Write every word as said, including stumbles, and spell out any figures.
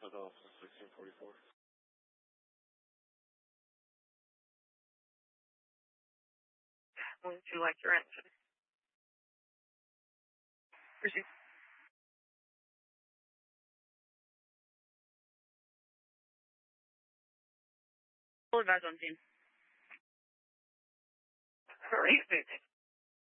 South Office sixteen forty-four. Would you like your answer? Proceed. Full advise on team. Very easy.